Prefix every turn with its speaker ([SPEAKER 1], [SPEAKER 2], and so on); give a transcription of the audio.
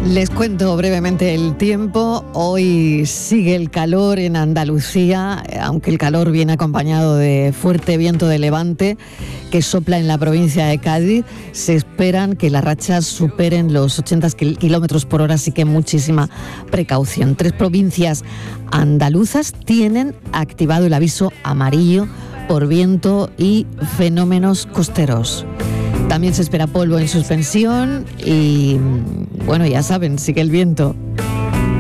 [SPEAKER 1] Les cuento brevemente el tiempo. Hoy sigue el calor en Andalucía, aunque el calor viene acompañado de fuerte viento de levante que sopla en la provincia de Cádiz. Se esperan que las rachas superen los 80 kilómetros por hora, así que muchísima precaución. 3 provincias andaluzas tienen activado el aviso amarillo por viento y fenómenos costeros. También se espera polvo en suspensión y, bueno, ya saben, sigue el viento